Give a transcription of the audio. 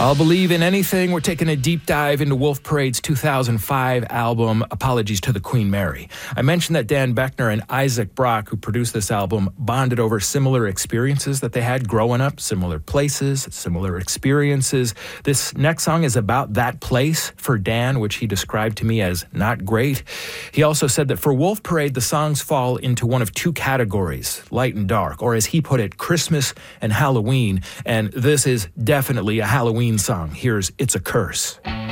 I'll believe in anything. We're taking a deep dive into Wolf Parade's 2005 album, Apologies to the Queen Mary. I mentioned that Dan Beckner and Isaac Brock, who produced this album, bonded over similar experiences that they had growing up, similar places, similar experiences. This next song is about that place for Dan, which he described to me as not great. He also said that for Wolf Parade, the songs fall into one of two categories, light and dark, or as he put it, Christmas and Halloween. And this is definitely a Halloween song. Here's It's a Curse.